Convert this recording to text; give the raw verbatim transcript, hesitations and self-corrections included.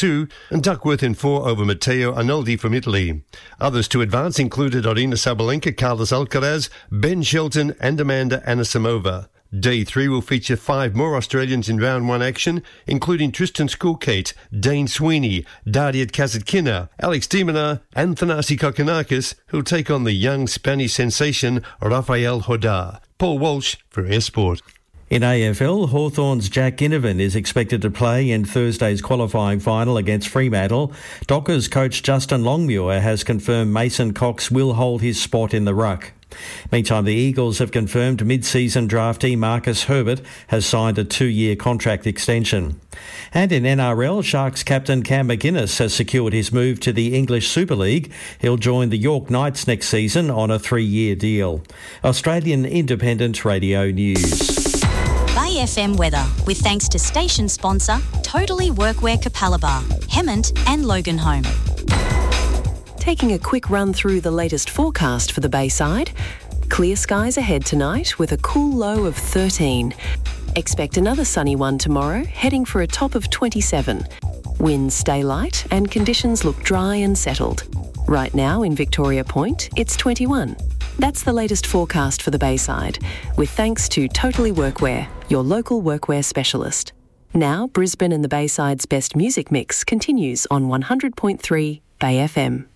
two, and Duckworth in four over Matteo Arnoldi from Italy. Others to advance included Arina Sabalenka, Carlos Alcaraz, Ben Shelton and Amanda Anisimova. Day three will feature five more Australians in round one action, including Tristan Skulkate, Dane Sweeney, Dariat Kasatkina, Alex de Minaur and Thanasi Kokkinakis, who'll take on the young Spanish sensation Rafael Hodar. Paul Walsh for Air Sport. In A F L, Hawthorn's Jack Ginnivan is expected to play in Thursday's qualifying final against Fremantle. Dockers coach Justin Longmuir has confirmed Mason Cox will hold his spot in the ruck. Meantime, the Eagles have confirmed mid-season draftee Marcus Herbert has signed a two-year contract extension. And in N R L, Sharks captain Cam McInnes has secured his move to the English Super League. He'll join the York Knights next season on a three-year deal. Australian Independent Radio News. Bay F M weather, with thanks to station sponsor Totally Workwear Capalaba, Hemmant and Loganholme. Taking a quick run through the latest forecast for the Bayside. Clear skies ahead tonight with a cool low of thirteen. Expect another sunny one tomorrow, heading for a top of twenty-seven. Winds stay light and conditions look dry and settled. Right now in Victoria Point, it's twenty-one. That's the latest forecast for the Bayside, with thanks to Totally Workwear, your local workwear specialist. Now, Brisbane and the Bayside's best music mix continues on one hundred point three Bay F M.